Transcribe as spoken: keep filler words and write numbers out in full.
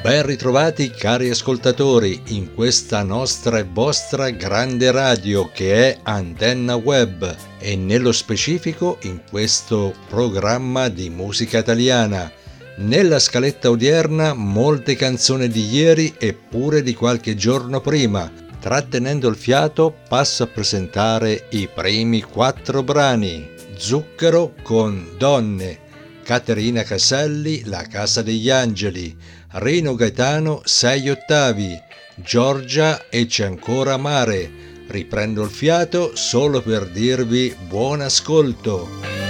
Ben ritrovati cari ascoltatori in questa nostra e vostra grande radio che è Antenna Web e nello specifico in questo programma di musica italiana. Nella scaletta odierna molte canzoni di ieri e pure di qualche giorno prima. Trattenendo il fiato passo a presentare i primi quattro brani. Zucchero con Donne, Caterina Caselli, La Casa degli Angeli, Rino Gaetano, Sei ottavi, Giorgia e C'è ancora mare. Riprendo il fiato solo per dirvi buon ascolto.